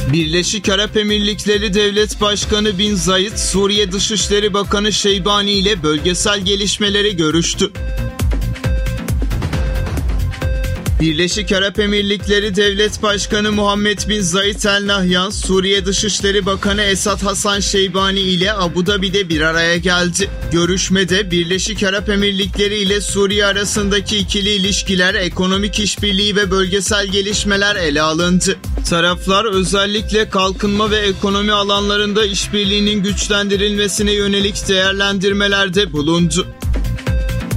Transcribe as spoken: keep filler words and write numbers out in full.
Birleşik Arap Emirlikleri Devlet Başkanı Bin Zayed, Suriye Dışişleri Bakanı Şeybani ile bölgesel gelişmeleri görüştü. Birleşik Arap Emirlikleri Devlet Başkanı Muhammed Bin Zayed El Nahyan, Suriye Dışişleri Bakanı Esad Hasan Şeybani ile Abu Dhabi'de bir araya geldi. Görüşmede Birleşik Arap Emirlikleri ile Suriye arasındaki ikili ilişkiler, ekonomik işbirliği ve bölgesel gelişmeler ele alındı. Taraflar özellikle kalkınma ve ekonomi alanlarında işbirliğinin güçlendirilmesine yönelik değerlendirmelerde bulundu.